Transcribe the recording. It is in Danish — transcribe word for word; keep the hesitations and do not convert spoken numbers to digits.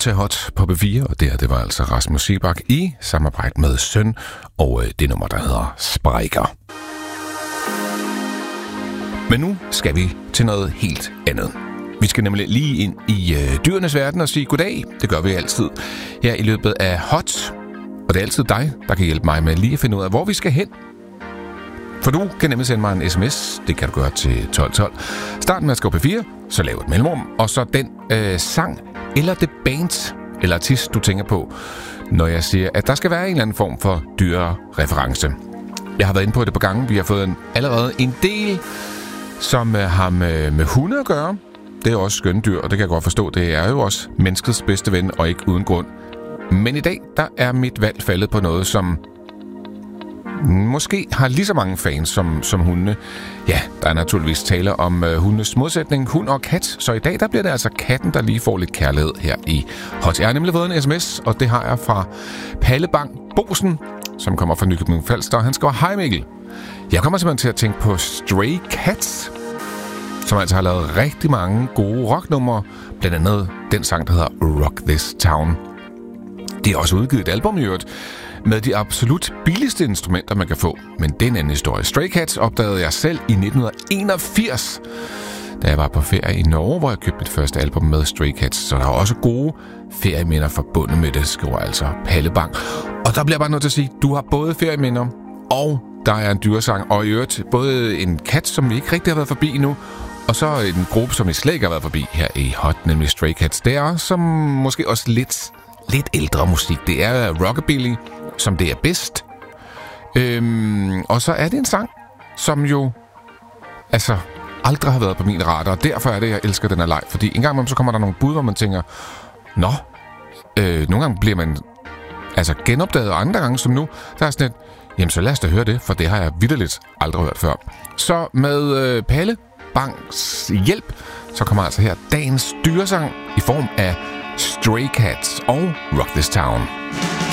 til Hot på B fire, og det her, det var altså Rasmus Seebach i samarbejde med Søn, og øh, det nummer, der hedder Sprækker. Men nu skal vi til noget helt andet. Vi skal nemlig lige ind i øh, dyrenes verden og sige goddag. Det gør vi altid her i løbet af Hot. Og det er altid dig, der kan hjælpe mig med lige at finde ud af, hvor vi skal hen. For du kan nemlig sende mig en sms. Det kan du gøre til tolv tolv. Start med at skrive P fire, så lav et mellemrum, og så den øh, sang eller det band eller artist, du tænker på, når jeg siger, at der skal være en eller anden form for dyrereference. Jeg har været inde på det på gange. Vi har fået en, allerede en del, som øh, har med, med hunde at gøre. Det er også skønne dyr, og det kan jeg godt forstå. Det er jo også menneskets bedste ven, og ikke uden grund. Men i dag, der er mit valg faldet på noget, som måske har lige så mange fans som, som hundene. Ja, der er naturligvis tale om uh, hundes modsætning, hund og kat. Så i dag, der bliver det altså katten, der lige får lidt kærlighed her i Hot. Jeg har nemlig fået en sms, og det har jeg fra Palle Bang Bosen, som kommer fra Nykøbing Falster. Han skriver, hej Mikkel. Jeg kommer simpelthen til at tænke på Stray Cats, som altså har lavet rigtig mange gode rocknumre. Blandt andet den sang, der hedder Rock This Town. Det er også udgivet et album i øvrigt, med de absolut billigste instrumenter, man kan få. Men det er en anden historie. Stray Cats opdagede jeg selv i nitten enogfirs, da jeg var på ferie i Norge, hvor jeg købte mit første album med Stray Cats. Så der er også gode ferieminder forbundet med det, skriver altså Palle Bang. Og der bliver jeg bare nødt til at sige, du har både ferieminder, og der er en dyresang, og i øvrigt både en kat, som vi ikke rigtig har været forbi endnu, og så en gruppe, som vi slet ikke har været forbi her i Hot, nemlig Stray Cats. Det er som måske også lidt, lidt ældre musik. Det er rockabilly, som det er bedst. Øhm, og så er det en sang, som jo altså aldrig har været på min radar. Derfor er det, jeg elsker den her leg. Fordi en gang imellem, så kommer der nogle bud, hvor man tænker, nå, øh, nogle gange bliver man altså genopdaget, og andre gange som nu, der er sådan et, jamen så lad os da høre det, for det har jeg vitterligt aldrig hørt før. Så med øh, Palle Bangs hjælp, så kommer altså her dagens dyresang i form af Stray Cats og Rock This Town.